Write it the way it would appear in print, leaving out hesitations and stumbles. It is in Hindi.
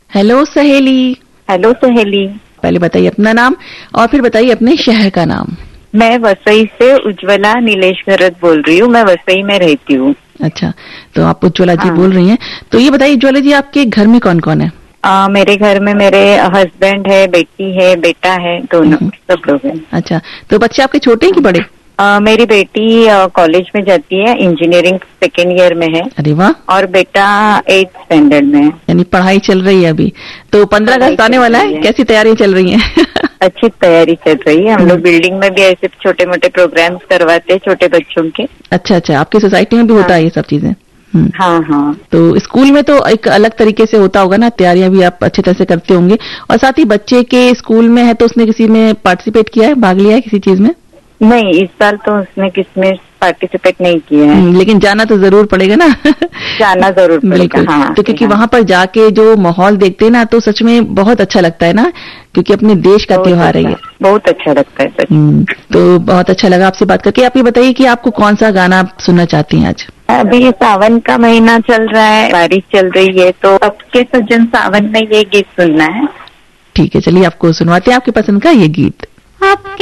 हेलो सहेली। हेलो सहेली। पहले बताइए अपना नाम और फिर बताइए अपने शहर का नाम। मैं वसई से उज्ज्वला नीलेश घरत बोल रही हूँ। मैं वसई में रहती हूँ। अच्छा, तो आप उज्ज्वला जी हाँ। बोल रही हैं। तो ये बताइए उज्ज्वला जी, आपके घर में कौन कौन है? मेरे घर में मेरे हस्बैंड है, बेटी है, बेटा है, दोनों सब लोग हैं। अच्छा, तो बच्चे आपके छोटे हैं कि बड़े? मेरी बेटी कॉलेज में जाती है, इंजीनियरिंग सेकेंड ईयर में है। अरे वाह। और बेटा 8th स्टैंडर्ड में है। यानी पढ़ाई चल रही है अभी। तो 15 अगस्त आने वाला है, कैसी तैयारी चल रही है? अच्छी तैयारी चल रही है। हम लोग बिल्डिंग में भी ऐसे छोटे मोटे प्रोग्राम्स करवाते हैं छोटे बच्चों के। अच्छा, आपकी सोसाइटी में भी होता है ये सब चीजें? हाँ हाँ। तो स्कूल में तो एक अलग तरीके से होता होगा ना, तैयारियां भी आप अच्छी तरह से करते होंगे। और साथ ही बच्चे के स्कूल में है तो उसने किसी में पार्टिसिपेट किया है, भाग लिया है किसी चीज में? नहीं, इस साल तो उसने किसमें पार्टिसिपेट नहीं किया है। लेकिन जाना तो जरूर पड़ेगा ना। जाना जरूर पड़ेगा। बिल्कुल। हाँ, तो क्योंकि वहां पर जाके जो माहौल देखते हैं ना, तो सच में बहुत अच्छा लगता है ना, क्योंकि अपने देश का त्योहार है ये। बहुत अच्छा लगता है सच। तो बहुत अच्छा लगा आपसे बात करके। आप ये बताइए कि आपको कौन सा गाना सुनना चाहती हैं आज? अभी सावन का महीना चल रहा है, बारिश चल रही है, तो सबके सज्जन सावन में ये गीत सुनना है। ठीक है, चलिए आपको सुनवाते हैं आपकी पसंद का ये गीत।